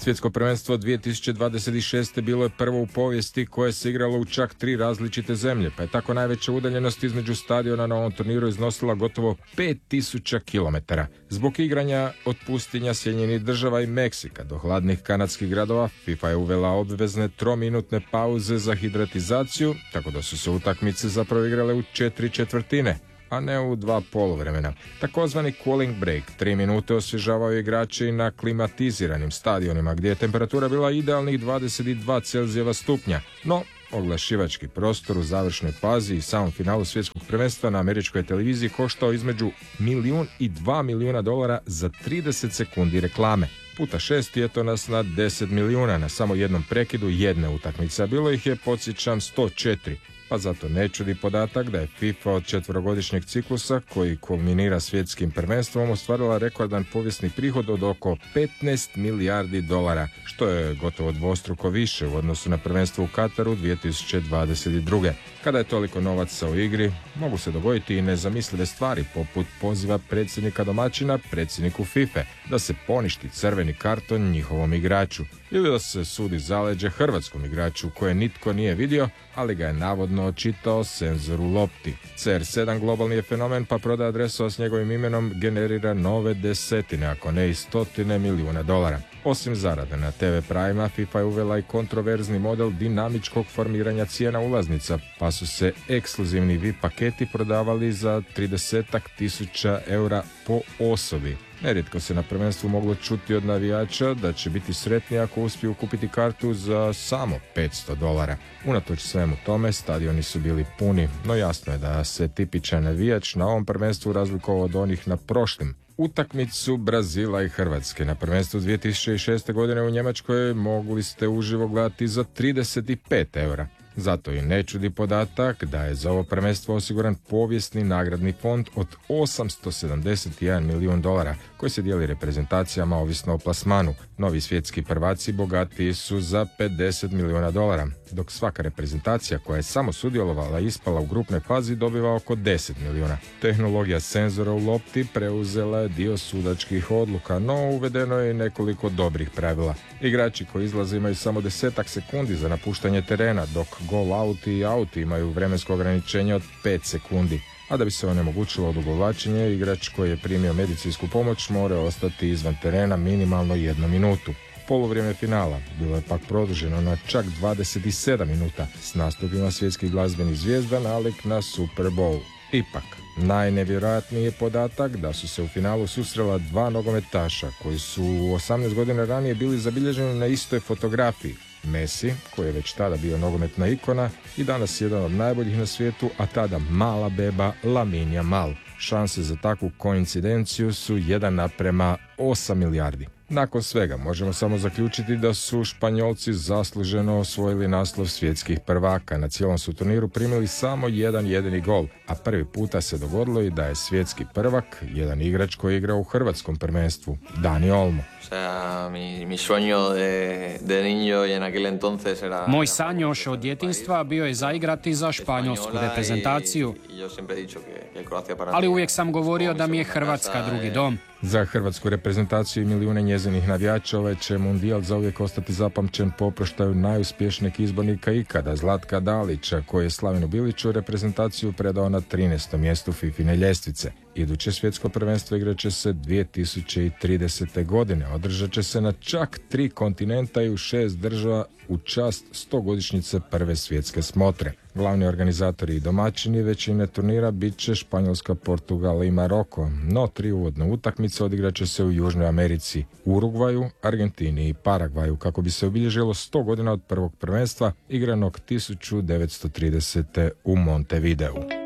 Svjetsko prvenstvo 2026. bilo je prvo u povijesti koje se igralo u čak 3 različite zemlje, pa je tako najveća udaljenost između stadiona na ovom turniru iznosila gotovo 5000 km. Zbog igranja od pustinja Sjedinjenih država i Meksika do hladnih kanadskih gradova, FIFA je uvela obvezne 3-minutne pauze za hidratizaciju, tako da su se utakmice zapravo igrale u 4/4, a ne u 2 poluvremena. Takozvani cooling break 3 minute osvježavaju igrači na klimatiziranim stadionima gdje je temperatura bila idealnih 22 Celzijeva stupnja, no oglašivački prostor u završnoj fazi i samom finalu svjetskog prvenstva na američkoj televiziji koštao između $1 i $2 milijuna za 30 sekundi reklame. Puta 6 je to nas na 10 milijuna na samo jednom prekidu jedne utakmice, a bilo ih je, podsjećam, 104. Pa zato ne čudi podatak da je FIFA od 4-godišnjeg ciklusa, koji kulminira svjetskim prvenstvom, ostvarila rekordan povijesni prihod od oko $15 milijardi, što je gotovo dvostruko više u odnosu na prvenstvo u Kataru 2022. Kada je toliko novaca u igri, mogu se dogoditi i nezamislive stvari, poput poziva predsjednika domaćina predsjedniku FIFA da se poništi crveni karton njihovom igraču, ili da se sudi zaleđe hrvatskom igraču koje nitko nije vidio, ali ga je navodno očitao senzor u lopti. CR7 globalni je fenomen, pa prodaja adresa s njegovim imenom generira nove desetine, ako ne i $100 milijuna. Osim zarade na TV Prima, FIFA je uvela i kontroverzni model dinamičkog formiranja cijena ulaznica, pa su se ekskluzivni VIP paketi prodavali za 30.000 eura po osobi. Nerijetko se na prvenstvu moglo čuti od navijača da će biti sretni ako uspiju kupiti kartu za samo $500. Unatoč svemu tome, stadioni su bili puni, no jasno je da se tipičan navijač na ovom prvenstvu razlikovao od onih na prošlim. Utakmicu Brazila i Hrvatske na prvenstvu 2006. godine u Njemačkoj mogli ste uživo gledati za 35 eura. Zato i ne čudi podatak da je za ovo prvenstvo osiguran povijesni nagradni fond od $871 milijun koji se dijeli reprezentacijama ovisno o plasmanu. Novi svjetski prvaci bogatiji su za $50 milijuna, dok svaka reprezentacija koja je samo sudjelovala i ispala u grupnoj fazi dobiva oko 10 milijuna. Tehnologija senzora u lopti preuzela je dio sudačkih odluka, no uvedeno je i nekoliko dobrih pravila. Igrači koji izlaze imaju samo 10 sekundi za napuštanje terena, dok goal out i out imaju vremensko ograničenje od 5 sekundi. A da bi se onemogućilo odugovlačenje, igrač koji je primio medicinsku pomoć mora ostati izvan terena minimalno 1 minutu. Poluvrijeme finala bilo je pak produženo na čak 27 minuta s nastupima svjetskih glazbenih zvijezda nalik na Super Bowl. Ipak, najnevjerojatniji je podatak da su se u finalu susrela 2 nogometaša koji su 18 godina ranije bili zabilježeni na istoj fotografiji. Messi, koji je već tada bio nogometna ikona i danas jedan od najboljih na svijetu, a tada mala beba Lamine Yamal. Šanse za takvu koincidenciju su 1:8 milijardi. Nakon svega možemo samo zaključiti da su Španjolci zasluženo osvojili naslov svjetskih prvaka. Na cijelom su turniru primili samo jedan jedini gol, a prvi puta se dogodilo i da je svjetski prvak jedan igrač koji igra u hrvatskom prvenstvu, Dani Olmo. Moj san još od djetinjstva bio je zaigrati za španjolsku reprezentaciju, ali uvijek sam govorio da mi je Hrvatska drugi dom. Za hrvatsku reprezentaciju i milijune njezinih navijača ovaj će mundijal zauvijek ostati zapamćen po oproštaju najuspješnijeg izbornika ikada, Zlatka Dalića, koji je Slavenu Biliću reprezentaciju predao na 13. mjestu FIFIne ljestvice. Iduće svjetsko prvenstvo igrat će se 2030. godine. Održat će se na čak 3 kontinenta i u 6 država u čast 100-godišnjice prve svjetske smotre. Glavni organizatori i domaćini većine turnira bit će Španjolska, Portugal i Maroko, no 3 uvodne utakmice odigrat će se u Južnoj Americi, Urugvaju, Argentini i Paragvaju, kako bi se obilježilo 100 godina od prvog prvenstva igranog 1930. u Montevideu.